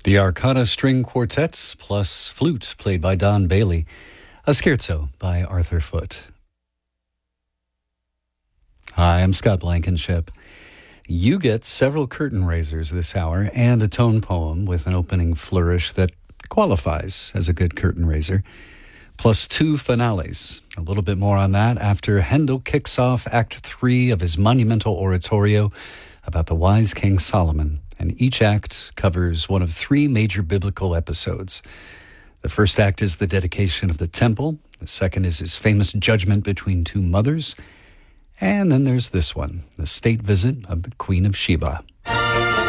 The Arcana String Quartet plus flute played by Don Bailey. A scherzo by Arthur Foote. Hi, I'm Scott Blankenship. You get several curtain raisers this hour and a tone poem with an opening flourish that qualifies as a good curtain raiser, plus 2 finales. A little bit more on that after Handel kicks off Act 3 of his monumental oratorio about the wise King Solomon, and each act covers one of 3 major biblical episodes. The first act is the dedication of the temple. The second is his famous judgment between 2 mothers. And then there's this one, the state visit of the Queen of Sheba.